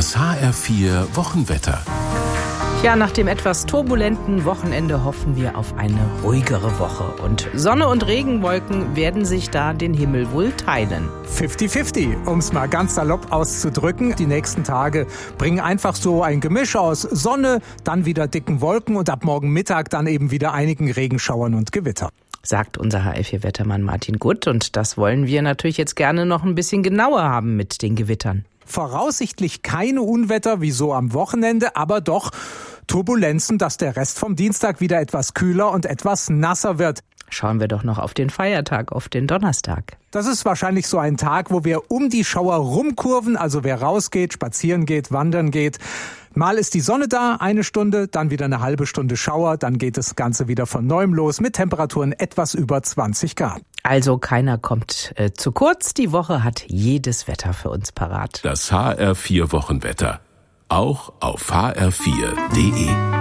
Das HR4 Wochenwetter. Ja, nach dem etwas turbulenten Wochenende hoffen wir auf eine ruhigere Woche. Und Sonne und Regenwolken werden sich da den Himmel wohl teilen. 50-50, um es mal ganz salopp auszudrücken. Die nächsten Tage bringen einfach so ein Gemisch aus Sonne, dann wieder dicken Wolken und ab morgen Mittag dann eben wieder einigen Regenschauern und Gewitter. Sagt unser HR4-Wettermann Martin Gutt. Und das wollen wir natürlich jetzt gerne noch ein bisschen genauer haben mit den Gewittern. Voraussichtlich keine Unwetter wie so am Wochenende, aber doch Turbulenzen, dass der Rest vom Dienstag wieder etwas kühler und etwas nasser wird. Schauen wir doch noch auf den Feiertag, auf den Donnerstag. Das ist wahrscheinlich so ein Tag, wo wir um die Schauer rumkurven, also wer rausgeht, spazieren geht, wandern geht. Mal ist die Sonne da, eine Stunde, dann wieder eine halbe Stunde Schauer, dann geht das Ganze wieder von neuem los mit Temperaturen etwas über 20 Grad. Also keiner kommt zu kurz. Die Woche hat jedes Wetter für uns parat. Das HR4 Wochenwetter. Auch auf hr4.de.